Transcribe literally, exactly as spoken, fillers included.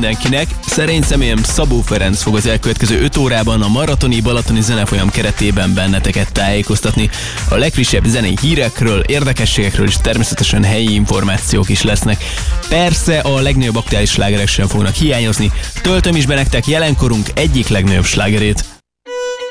mindenkinek. Szerény személyem Szabó Ferenc fog az elkövetkező öt órában a Maratoni Balatoni Zenefolyam keretében benneteket tájékoztatni. A legfrissebb zenei hírekről, érdekességekről és természetesen helyi információk is lesznek. Persze a legnagyobb aktuális slágerek sem fognak hiányozni. Töltöm is be nektek jelenkorunk egyik legnagyobb slágerét.